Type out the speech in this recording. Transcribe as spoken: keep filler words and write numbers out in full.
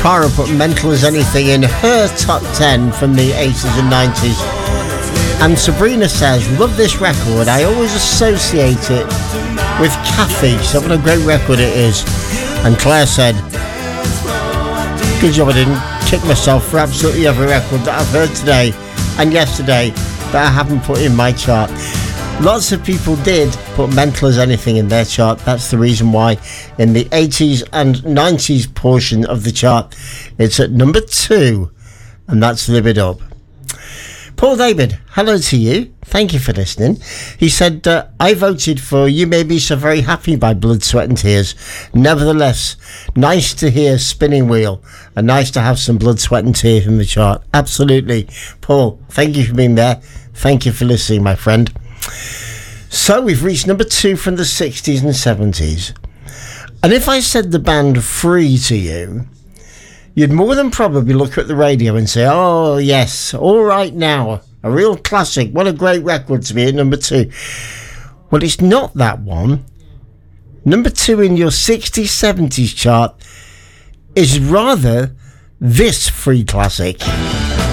Cara put Mental as Anything in her top ten from the eighties and nineties. And Sabrina says, love this record. I always associate it with Kathy. So what a great record it is. And Claire said, good job I didn't kick myself for absolutely every record that I've heard today and yesterday that I haven't put in my chart. Lots of people did put Mental as Anything in their chart. That's the reason why in the eighties and nineties portion of the chart it's at number two, and that's Live It Up. Paul David, hello to you. Thank you for listening. He said, uh, I voted for You Made Me So Very Happy by Blood, Sweat and Tears. Nevertheless, nice to hear Spinning Wheel and nice to have some Blood, Sweat and Tears in the chart. Absolutely. Paul, thank you for being there. Thank you for listening, my friend. So we've reached number two from the sixties and seventies. And if I said the band Free to you, you'd more than probably look at the radio and say, oh, yes, All Right Now, a real classic. What a great record to be at number two. Well, it's not that one. Number two in your sixties, seventies chart is rather this Free classic.